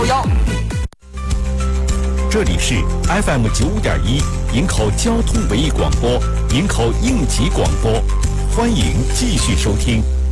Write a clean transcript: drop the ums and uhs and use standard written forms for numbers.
这里是 FM 95.1营口交通文艺广播，营口应急广播，欢迎继续收听。